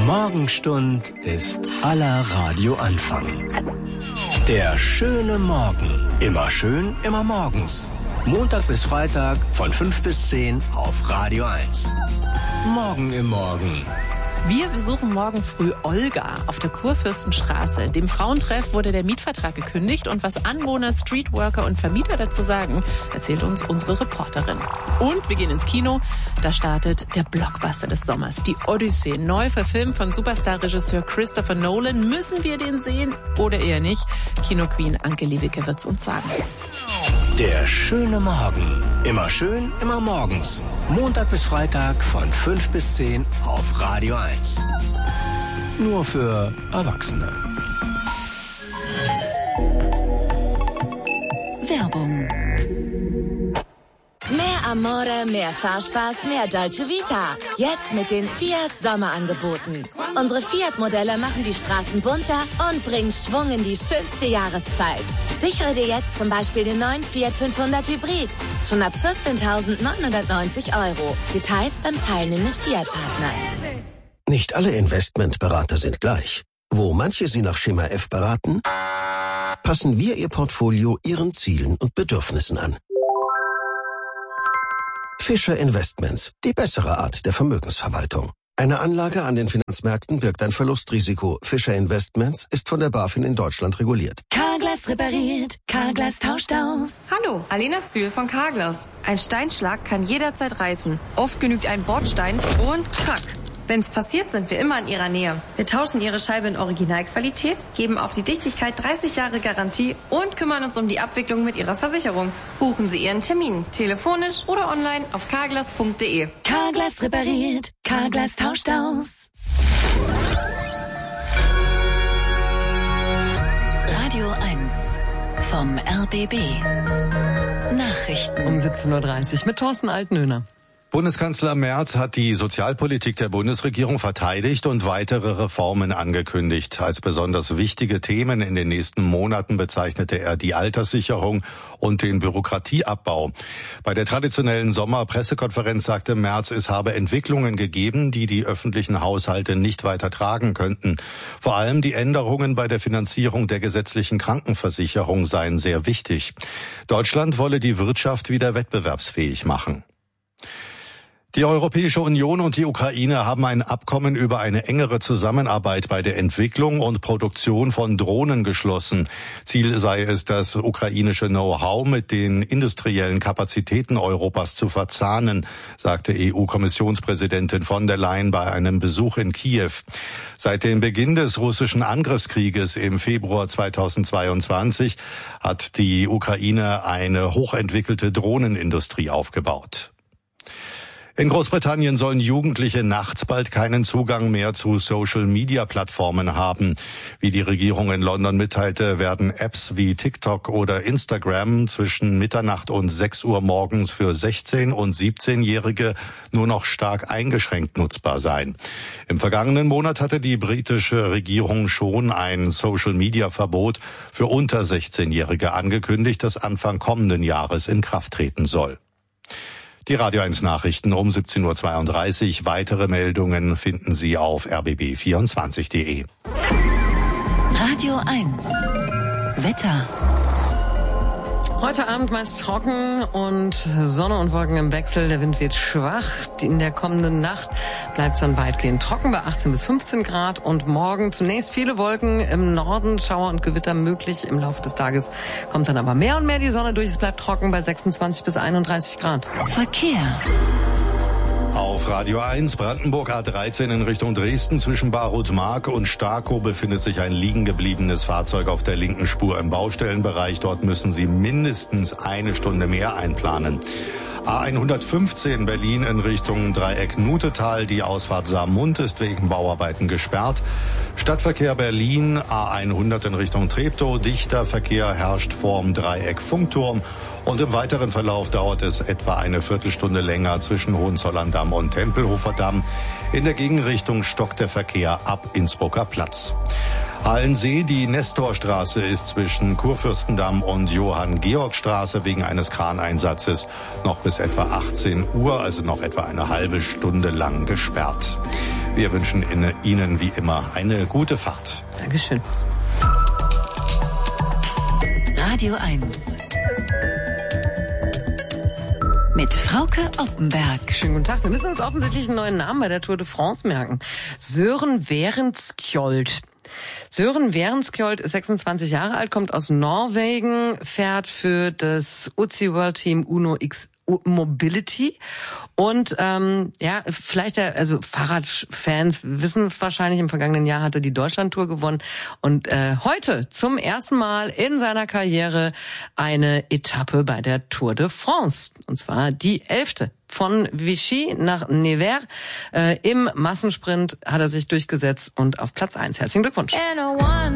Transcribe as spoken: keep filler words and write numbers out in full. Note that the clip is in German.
Morgenstund ist aller Radioanfang. Der schöne Morgen. Immer schön, immer morgens. Montag bis Freitag von fünf bis zehn auf Radio eins. Morgen im Morgen. Wir besuchen morgen früh Olga auf der Kurfürstenstraße. Dem Frauentreff wurde der Mietvertrag gekündigt und was Anwohner, Streetworker und Vermieter dazu sagen, erzählt uns unsere Reporterin. Und wir gehen ins Kino. Da startet der Blockbuster des Sommers, die Odyssee. Neu verfilmt von Superstar-Regisseur Christopher Nolan. Müssen wir den sehen oder eher nicht? Kino-Queen Anke Liebicke wird's uns sagen. Der schöne Morgen. Immer schön, immer morgens. Montag bis Freitag von fünf bis zehn auf Radio eins. Nur für Erwachsene. Werbung. Mehr Amore, mehr Fahrspaß, mehr Dolce Vita. Jetzt mit den Fiat Sommerangeboten. Unsere Fiat-Modelle machen die Straßen bunter und bringen Schwung in die schönste Jahreszeit. Sichere dir jetzt zum Beispiel den neuen Fiat fünfhundert Hybrid. Schon ab vierzehntausendneunhundertneunzig Euro. Details beim teilnehmenden Fiat-Partner. Nicht alle Investmentberater sind gleich. Wo manche Sie nach Schema F beraten, passen wir Ihr Portfolio Ihren Zielen und Bedürfnissen an. Fischer Investments, die bessere Art der Vermögensverwaltung. Eine Anlage an den Finanzmärkten birgt ein Verlustrisiko. Fischer Investments ist von der BaFin in Deutschland reguliert. Carglass repariert, Carglass tauscht aus. Hallo, Alena Zühl von Carglass. Ein Steinschlag kann jederzeit reißen. Oft genügt ein Bordstein und krack. Wenn's passiert, sind wir immer in Ihrer Nähe. Wir tauschen Ihre Scheibe in Originalqualität, geben auf die Dichtigkeit dreißig Jahre Garantie und kümmern uns um die Abwicklung mit Ihrer Versicherung. Buchen Sie Ihren Termin, telefonisch oder online auf carglass punkt de. Carglass repariert, Carglass tauscht aus. Radio eins vom R B B. Nachrichten. Um siebzehn Uhr dreißig mit Thorsten Altenöhner. Bundeskanzler Merz hat die Sozialpolitik der Bundesregierung verteidigt und weitere Reformen angekündigt. Als besonders wichtige Themen in den nächsten Monaten bezeichnete er die Alterssicherung und den Bürokratieabbau. Bei der traditionellen Sommerpressekonferenz sagte Merz, es habe Entwicklungen gegeben, die die öffentlichen Haushalte nicht weiter tragen könnten. Vor allem die Änderungen bei der Finanzierung der gesetzlichen Krankenversicherung seien sehr wichtig. Deutschland wolle die Wirtschaft wieder wettbewerbsfähig machen. Die Europäische Union und die Ukraine haben ein Abkommen über eine engere Zusammenarbeit bei der Entwicklung und Produktion von Drohnen geschlossen. Ziel sei es, das ukrainische Know-how mit den industriellen Kapazitäten Europas zu verzahnen, sagte E U-Kommissionspräsidentin von der Leyen bei einem Besuch in Kiew. Seit dem Beginn des russischen Angriffskrieges im Februar zweitausendzweiundzwanzig hat die Ukraine eine hochentwickelte Drohnenindustrie aufgebaut. In Großbritannien sollen Jugendliche nachts bald keinen Zugang mehr zu Social-Media-Plattformen haben. Wie die Regierung in London mitteilte, werden Apps wie TikTok oder Instagram zwischen Mitternacht und sechs Uhr morgens für sechzehn- und siebzehnjährige nur noch stark eingeschränkt nutzbar sein. Im vergangenen Monat hatte die britische Regierung schon ein Social-Media-Verbot für unter sechzehnjährige angekündigt, das Anfang kommenden Jahres in Kraft treten soll. Die Radio eins Nachrichten um siebzehn Uhr zweiunddreißig. Weitere Meldungen finden Sie auf r b b vierundzwanzig punkt de. Radio eins. Wetter. Heute Abend meist trocken und Sonne und Wolken im Wechsel. Der Wind wird schwach. In der kommenden Nacht bleibt es dann weitgehend trocken bei achtzehn bis fünfzehn Grad. Und morgen zunächst viele Wolken im Norden, Schauer und Gewitter möglich. Im Laufe des Tages kommt dann aber mehr und mehr die Sonne durch. Es bleibt trocken bei sechsundzwanzig bis einunddreißig Grad. Verkehr. Auf Radio eins, Brandenburg A dreizehn in Richtung Dresden zwischen Barutmark und Starkow befindet sich ein liegen gebliebenes Fahrzeug auf der linken Spur im Baustellenbereich. Dort müssen Sie mindestens eine Stunde mehr einplanen. A hundertfünfzehn Berlin in Richtung Dreieck Nutetal. Die Ausfahrt Saarmund ist wegen Bauarbeiten gesperrt. Stadtverkehr Berlin A hundert in Richtung Treptow. Dichter Verkehr herrscht vorm Dreieck Funkturm. Und im weiteren Verlauf dauert es etwa eine Viertelstunde länger zwischen Hohenzollern-Damm und Tempelhofer Damm. In der Gegenrichtung stockt der Verkehr ab Innsbrucker Platz. Hallensee, die Nestorstraße ist zwischen Kurfürstendamm und Johann-Georg-Straße wegen eines Kraneinsatzes noch bis etwa achtzehn Uhr, also noch etwa eine halbe Stunde lang gesperrt. Wir wünschen Ihnen wie immer eine gute Fahrt. Dankeschön. Radio eins. Mit Frauke Oppenberg. Schönen guten Tag. Wir müssen uns offensichtlich einen neuen Namen bei der Tour de France merken. Søren Werenskjold. Søren Werenskjold ist sechsundzwanzig Jahre alt, kommt aus Norwegen, fährt für das U C I World Team Uno X Mobility und ähm, ja, vielleicht der, also Fahrradfans wissen es wahrscheinlich, im vergangenen Jahr hatte die Deutschlandtour gewonnen und äh, heute zum ersten Mal in seiner Karriere eine Etappe bei der Tour de France, und zwar die elfte. Von Vichy nach Nevers. Äh, im Massensprint hat er sich durchgesetzt und auf Platz eins. Herzlichen Glückwunsch.